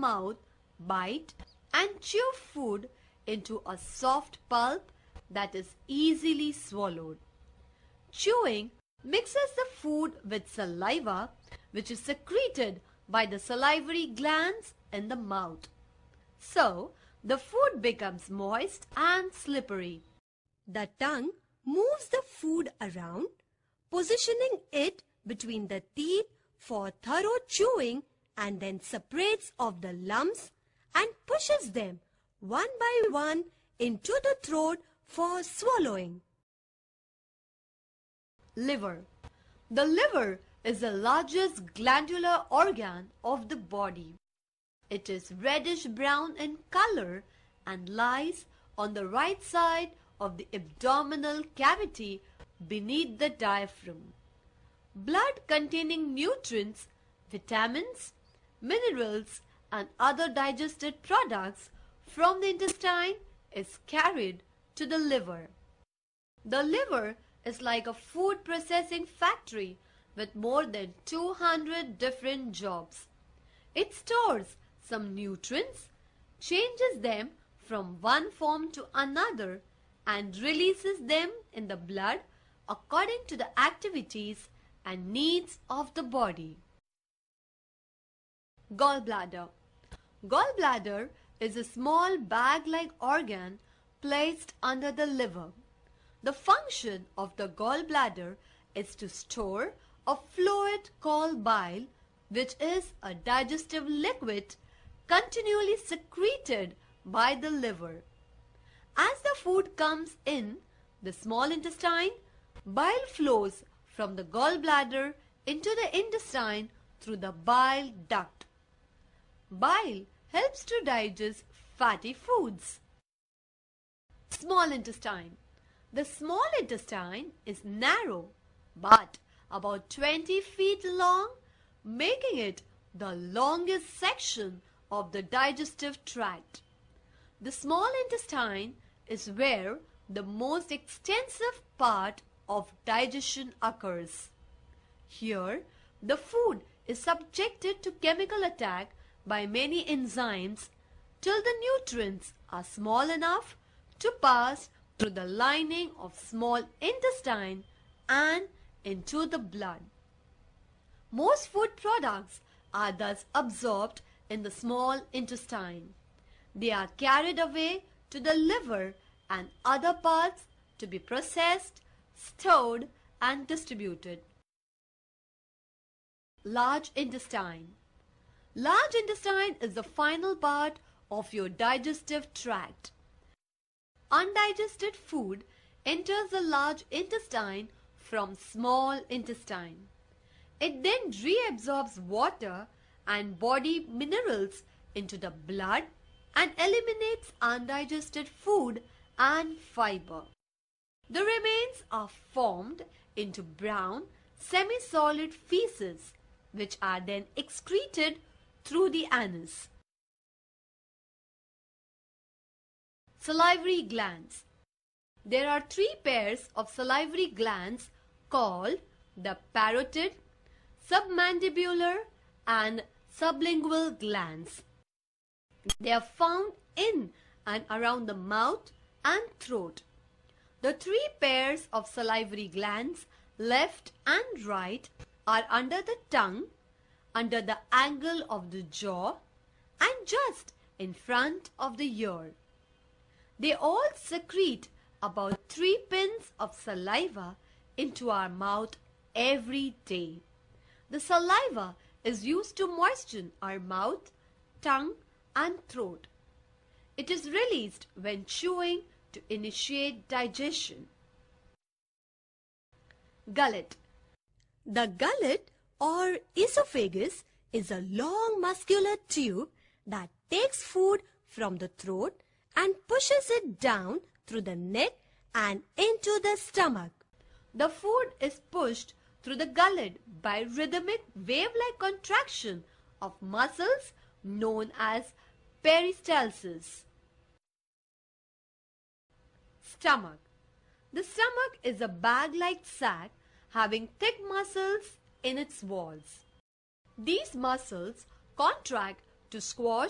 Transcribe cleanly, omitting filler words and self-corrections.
mouth bite and chew food into a soft pulp that is easily swallowed. Chewing mixes the food with saliva, which is secreted by the salivary glands in the mouth. So, the food becomes moist and slippery. The tongue moves the food around, positioning it between the teeth for thorough chewing, and then separates off the lumps and pushes them one by one into the throat for swallowing. Liver. The liver is the largest glandular organ of the body. It is reddish-brown in color and lies on the right side of the abdominal cavity beneath the diaphragm. Blood containing nutrients, vitamins, minerals, and other digested products from the intestine is carried to the liver. The liver is like a food processing factory with more than 200 different jobs. It stores some nutrients, changes them from one form to another, and releases them in the blood according to the activities and needs of the body. Gallbladder. Gallbladder is a small bag-like organ placed under the liver. The function of the gallbladder is to store a fluid called bile, which is a digestive liquid continually secreted by the liver. As the food comes in the small intestine, bile flows from the gallbladder into the intestine through the bile duct. Bile helps to digest fatty foods. Small intestine. The small intestine is narrow but about 20 feet long, making it the longest section of the digestive tract. The small intestine is where the most extensive part of digestion occurs. Here, the food is subjected to chemical attack by many enzymes till the nutrients are small enough to pass through the lining of small intestine and into the blood. Most food products are thus absorbed in the small intestine. They are carried away to the liver and other parts to be processed, stored, and distributed. Large intestine. Large intestine is the final part of your digestive tract. Undigested food enters the large intestine from small intestine. It then reabsorbs water and body minerals into the blood and eliminates undigested food and fiber. The remains are formed into brown, semi-solid feces, which are then excreted through the anus. Salivary glands. There are three pairs of salivary glands called the parotid, submandibular, and sublingual glands. They are found in and around the mouth and throat. The three pairs of salivary glands, left and right, are under the tongue, under the angle of the jaw, and just in front of the ear. They all secrete about 3 pins of saliva into our mouth every day. The saliva is used to moisten our mouth, tongue, and throat. It is released when chewing to initiate digestion. Gullet. The gullet or esophagus is a long muscular tube that takes food from the throat and pushes it down through the neck and into the stomach. The food is pushed through the gullet by rhythmic wave-like contraction of muscles known as peristalsis. Stomach. The stomach is a bag-like sac having thick muscles in its walls. These muscles contract to squash